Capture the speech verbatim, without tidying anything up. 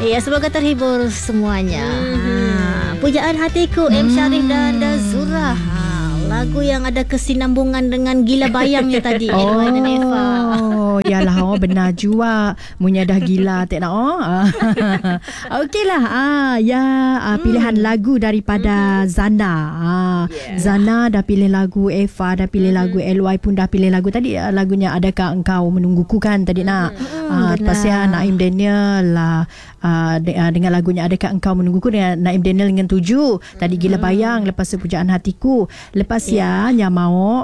Ya, semoga terhibur semuanya. Mm-hmm. ha, Pujaan Hatiku, M. Syarif dan Dazura. ha, Lagu yang ada kesinambungan dengan Gila Bayangnya tadi. Oh, Edwin dan Eva. yalah, oh, benar juga. Munya dah gila tak nak. Oh. Okeylah. Ah, ya, ah, pilihan Hmm. lagu daripada Mm-hmm. Zana. Ah, Yeah. Zana dah pilih lagu, Eva dah pilih Mm-hmm. lagu, L Y pun dah pilih lagu. Tadi ah, lagunya Adakah Engkau Menungguku kan tadi nak. Mm-hmm. Ah, Benar. lepas ya Naim Daniel lah, ah, de- ah, dengan lagunya Adakah Engkau Menungguku dengan Naim Daniel dengan Tuju. Tadi Gila Bayang, lepas tu Pujaan Hatiku. Lepas ya, yang mau